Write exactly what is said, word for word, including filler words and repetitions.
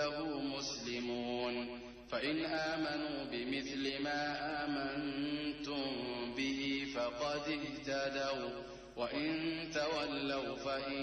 له مسلمون فإن آمنوا بمثل ما آمنتم به فقد اهتدوا وإن تولوا فإن